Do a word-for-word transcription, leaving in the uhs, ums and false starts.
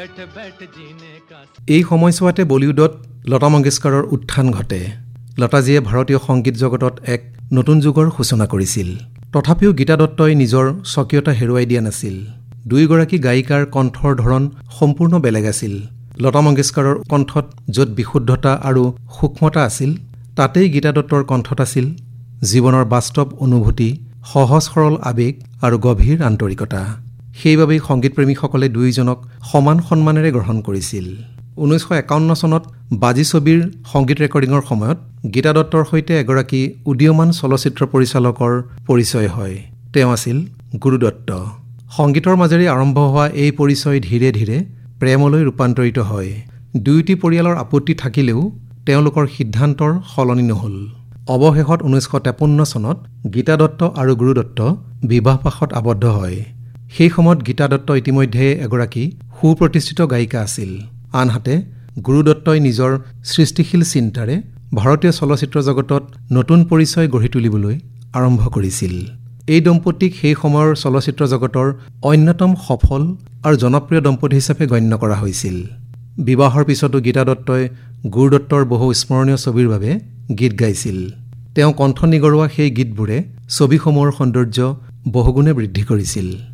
এই সময়ছোৱাতে বলিউডত লতা মংগেশকাৰৰ উত্থান ঘটে। লতাজীয়ে ভাৰতীয় সংগীত জগতত এক নতুন যুগৰ সূচনা কৰিছিল। তথাপিও গীতা দত্তই নিজৰ স্বকীয়তা হেৰুৱাই দিয়া নাছিল। দুয়োগৰাকী গায়িকাৰ কণ্ঠৰ ধৰণ সম্পূৰ্ণ বেলেগ আছিল। লতা মংগেশকাৰৰ কণ্ঠত য'ত বিশুদ্ধতা আৰু সূক্ষ্মতা আছিল, তাতেই গীতা দত্তৰ কণ্ঠত আছিল জীৱনৰ বাস্তৱ অনুভূতি, সহজ সৰল আৱেগ আৰু গভীৰ আন্তৰিকতা। সেইবাবেই সংগীতপ্ৰেমীসকলে দুয়োজনক সমান সন্মানেৰে গ্ৰহণ কৰিছিল। ঊনৈছশ একাৱন্ন চনত বাজি ছবিৰ সংগীত ৰেকৰ্ডিঙৰ সময়ত গীতা দত্তৰ সৈতে এগৰাকী উদীয়মান চলচ্চিত্ৰ পৰিচালকৰ পৰিচয় হয়। তেওঁ আছিল গুৰু দত্ত। সংগীতৰ মাজেৰে আৰম্ভ হোৱা এই পৰিচয় ধীৰে ধীৰে প্ৰেমলৈ ৰূপান্তৰিত হয়। দুয়োটি পৰিয়ালৰ আপত্তি থাকিলেও তেওঁলোকৰ সিদ্ধান্তৰ সলনি নহ'ল। অৱশেষত ঊনৈছশ তেপন্ন চনত গীতা দত্ত আৰু গুৰু দত্ত বিবাহপাশত আবদ্ধ হয়। সেই সময়ত গীতা দত্ত ইতিমধ্যে এগৰাকী সুপ্ৰতিষ্ঠিত গায়িকা আছিল। আনহাতে গুৰু দত্তই নিজৰ সৃষ্টিশীল চিন্তাৰে ভাৰতীয় চলচ্চিত্ৰ জগতত নতুন পৰিচয় গঢ়ি তুলিবলৈ আৰম্ভ কৰিছিল। এই দম্পতীক সেই সময়ৰ চলচ্চিত্ৰ জগতৰ অন্যতম সফল আৰু জনপ্ৰিয় দম্পতী হিচাপে গণ্য কৰা হৈছিল। বিবাহৰ পিছতো গীতা দত্তই গুৰু দত্তৰ বহু স্মৰণীয় ছবিৰ বাবে গীত গাইছিল। তেওঁ কণ্ঠ নিগৰুৱা সেই গীতবোৰে ছবিসমূহৰ সৌন্দৰ্য বহুগুণে বৃদ্ধি কৰিছিল।